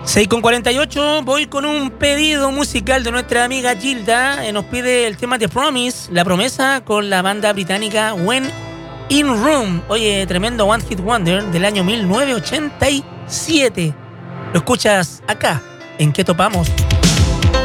6:48, voy con un pedido musical de nuestra amiga Gilda. Nos pide el tema de Promise, La Promesa, con la banda británica When in Room. Oye, tremendo One Hit Wonder del año 1987. Lo escuchas acá, en ¿Qué topamos?